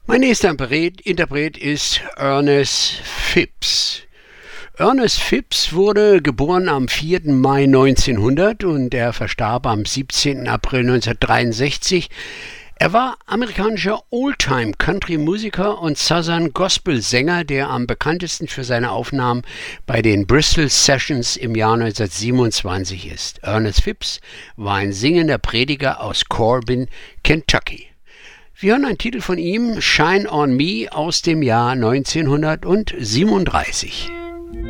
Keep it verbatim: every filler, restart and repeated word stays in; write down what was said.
Mein nächster Interpret ist Ernest Phipps. Ernest Phipps wurde geboren am vierten Mai neunzehnhundert und er verstarb am siebzehnten April neunzehnhundertdreiundsechzig. Er war amerikanischer Oldtime-Country-Musiker und Southern-Gospel-Sänger, der am bekanntesten für seine Aufnahmen bei den Bristol Sessions im Jahr neunzehnhundertsiebenundzwanzig ist. Ernest Phipps war ein singender Prediger aus Corbin, Kentucky. Wir hören einen Titel von ihm, Shine on Me, aus dem Jahr neunzehnhundertsiebenunddreißig.